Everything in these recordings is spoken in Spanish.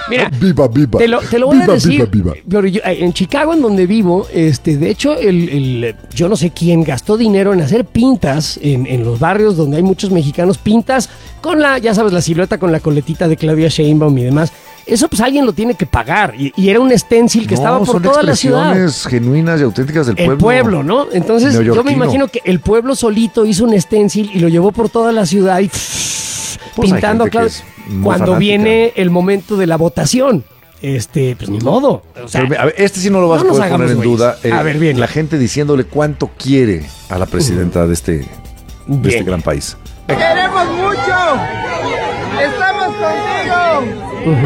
Mira, Viva. te lo voy a decir. Viva. Pero en Chicago, en donde vivo, de hecho, yo no sé quién gastó dinero en hacer pintas en los barrios donde hay muchos mexicanos, pintas con ya sabes, la silueta con la coletita de Claudia Sheinbaum y demás. Eso pues alguien lo tiene que pagar. Y era un stencil que estaba por toda la ciudad. Son expresiones genuinas y auténticas del pueblo. El pueblo, ¿no? Entonces yo me imagino que el pueblo solito hizo un stencil y lo llevó por toda la ciudad y pintando a Claudia. Cuando fanática. Viene el momento de la votación. Pues ni modo. O sea, Pero, a ver, sí no lo vas a poder poner en duda. A ver, bien. La gente diciéndole cuánto quiere a la presidenta de este gran país. ¡Te queremos mucho! ¡Estamos contigo!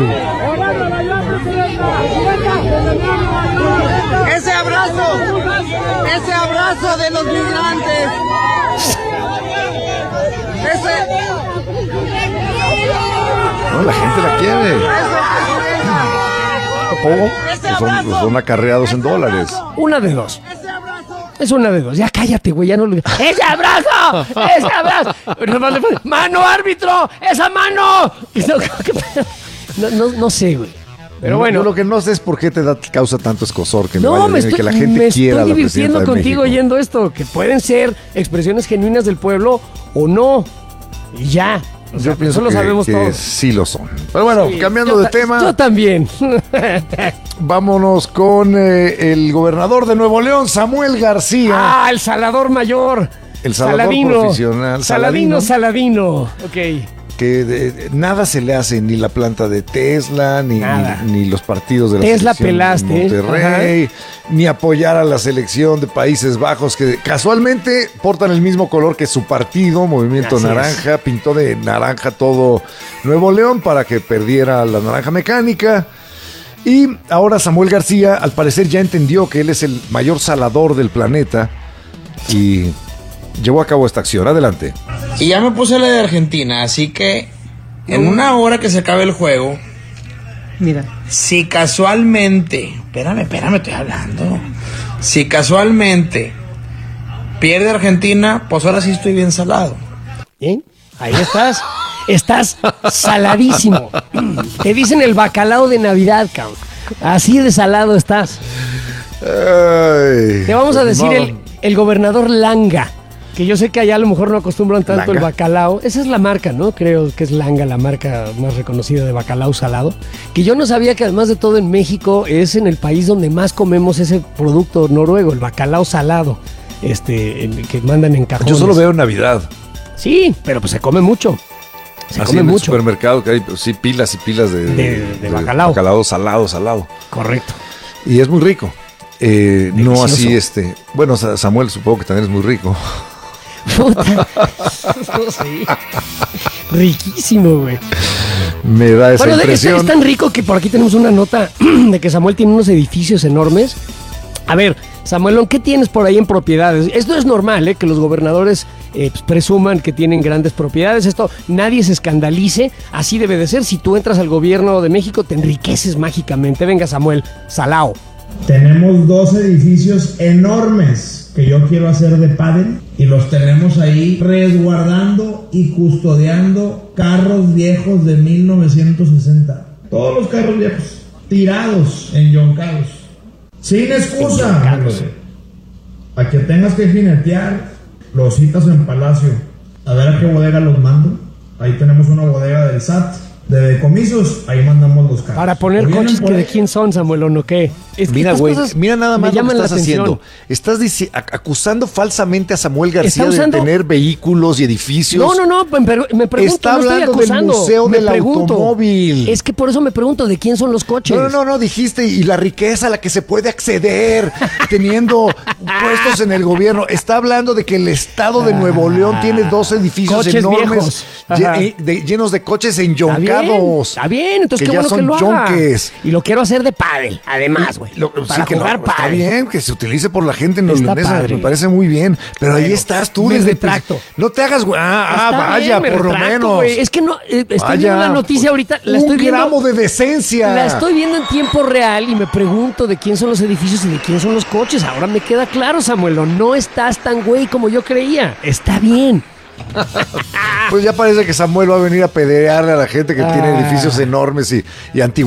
¡Ese abrazo de los migrantes! No, la gente la quiere. Son acarreados en dólares. Una de dos. Es una de dos. Ya cállate, güey. Ya no lo... ¡Ese abrazo! ¡Ese abrazo! ¡Mano, árbitro! ¡Esa mano! No sé, güey. Pero bueno. Yo lo que no sé es por qué te causa tanto escosor que que la me gente quiera a estoy la presidenta divirtiendo de contigo México. oyendo esto. Que pueden ser expresiones genuinas del pueblo o no. Y ya. O sea, Yo pienso eso lo sabemos que todos. sí lo son. Pero bueno, Sí, cambiando de tema. Yo también. Vámonos con el gobernador de Nuevo León, Samuel García. El salador mayor. El salador Saladino. profesional. Saladino. Ok. Que nada se le hace, ni la planta de Tesla, ni los partidos de la Tesla selección pelaste. de Monterrey, ni apoyar a la selección de Países Bajos, que casualmente portan el mismo color que su partido, Movimiento Así Naranja, pintó de naranja todo Nuevo León para que perdiera la naranja mecánica. Y ahora Samuel García, al parecer, ya entendió que él es el mayor salador del planeta y llevó a cabo esta acción. Adelante. Y ya me puse la de Argentina, así que en una hora que se acabe el juego, Mira. si casualmente, espérame, estoy hablando. Si casualmente pierde Argentina, pues ahora sí estoy bien salado. Bien, ahí estás. Estás saladísimo. Te dicen el bacalao de Navidad, cabrón. Así de salado estás. Ay, Te vamos a pues, decir el gobernador Langa. Que yo sé que allá a lo mejor no acostumbran tanto el bacalao. Esa es la marca, ¿no? Creo que es Langa, la marca más reconocida de bacalao salado. Que yo no sabía que además de todo en México es en el país donde más comemos ese producto noruego, el bacalao salado. Que mandan en cajones. yo solo veo en Navidad. Sí, pero pues se come mucho. Se Así come en el mucho. supermercado que hay sí, pilas y pilas de bacalao. Bacalao salado. Correcto. Y es muy rico. No Delicioso. así Bueno, Samuel supongo que también es muy rico. Puta. Sí. Riquísimo, güey. Me da esa Bueno, impresión. es tan rico que por aquí tenemos una nota de que Samuel tiene unos edificios enormes. A ver, Samuelón, ¿qué tienes por ahí en propiedades? Esto es normal, que los gobernadores pues, presuman que tienen grandes propiedades. Esto nadie se escandalice. Así debe de ser. Si tú entras al gobierno de México, te enriqueces mágicamente. Venga, Samuel, salao. Tenemos 2 edificios enormes que yo quiero hacer de pádel y los tenemos ahí resguardando y custodiando carros viejos de 1960. Todos los carros viejos tirados, enyoncados. Sin excusa. A que tengas que jinetear, los citas en Palacio. A ver a qué bodega los mando. Ahí tenemos una bodega del SAT. De decomisos, ahí mandamos los carros. Para poner ¿O vienen coches por que de ahí? quién son, Samuelón, ¿o qué? Es que Mira, estas güey, cosas mira nada me más lo que llaman la estás atención. haciendo. Estás acusando falsamente a Samuel García Está usando- de tener vehículos y edificios. No, me pregunto, Está no estoy hablando del acusando. Museo me del Automóvil. Es que por eso me pregunto, ¿de quién son los coches? No, dijiste, y la riqueza a la que se puede acceder teniendo puestos en el gobierno. Está hablando de que el estado de Nuevo León tiene 2 edificios Coches enormes viejos. Ajá. llenos de coches Está enyoncados. bien, entonces que qué ya bueno son que lo haga. yonques. Y lo quiero hacer de pádel, además, güey. Para Sí, jugar está pádel. bien que se utilice por la gente Está neolonesa, padre. me parece muy bien. Pero ahí Bueno, estás tú. me desde retracto. No te hagas, güey. Está Vaya, bien, me por lo retracto, menos. güey. Es que no, estoy Vaya, viendo la noticia ahorita, la estoy un viendo. gramo de decencia. La estoy viendo en tiempo real y me pregunto de quién son los edificios y de quién son los coches. Ahora me queda claro, Samuel, no estás tan güey como yo creía. Está bien. Pues ya parece que Samuel va a venir a pelearle a la gente que tiene edificios enormes y antiguos.